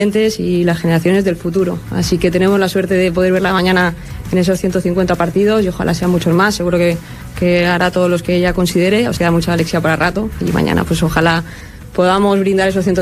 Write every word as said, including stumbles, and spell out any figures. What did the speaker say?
y las generaciones del futuro. Así que tenemos la suerte de poder verla mañana en esos ciento cincuenta partidos y ojalá sean muchos más. Seguro que, que hará todos los que ella considere. O sea, mucha Alexia para rato y mañana pues ojalá podamos brindar esos ciento